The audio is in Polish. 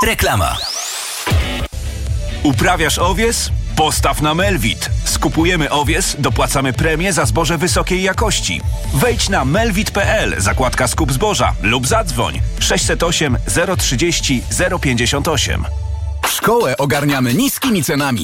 Reklama. Uprawiasz owies? Postaw na Melvit. Skupujemy owies, dopłacamy premię za zboże wysokiej jakości. Wejdź na melvit.pl, zakładka skup zboża lub zadzwoń 608 030 058. Szkołę ogarniamy niskimi cenami.